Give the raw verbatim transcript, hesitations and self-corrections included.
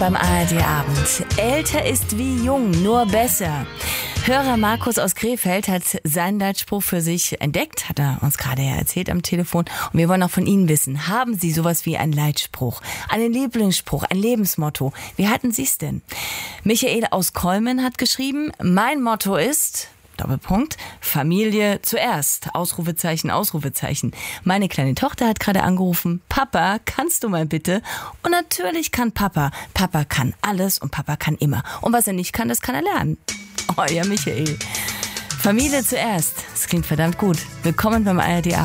beim A R D-Abend. Älter ist wie jung, nur besser. Hörer Markus aus Krefeld hat seinen Leitspruch für sich entdeckt, hat er uns gerade ja erzählt am Telefon. Und wir wollen auch von Ihnen wissen, haben Sie sowas wie einen Leitspruch, einen Lieblingsspruch, ein Lebensmotto? Wie hatten Sie es denn? Michael aus Kolmen hat geschrieben, mein Motto ist... Doppelpunkt, Familie zuerst, Ausrufezeichen, Ausrufezeichen. Meine kleine Tochter hat gerade angerufen, Papa, kannst du mal bitte? Und natürlich kann Papa. Papa kann alles und Papa kann immer. Und was er nicht kann, das kann er lernen. Oh ja, Michael. Familie zuerst, das klingt verdammt gut. Willkommen beim A R D.